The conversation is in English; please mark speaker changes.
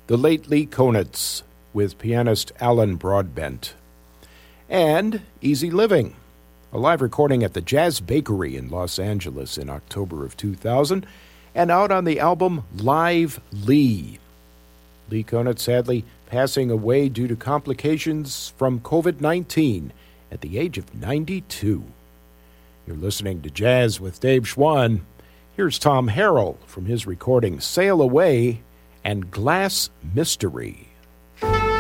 Speaker 1: The Late Lee Konitz with pianist Alan Broadbent. And Easy Living, a live recording at the Jazz Bakery in Los Angeles in October of 2000, and out on the album Live Lee. Lee Konitz sadly passing away due to complications from COVID-19 at the age of 92. You're listening to Jazz with Dave Schwann. Here's Tom Harrell from his recording Sail Away and Glass Mystery.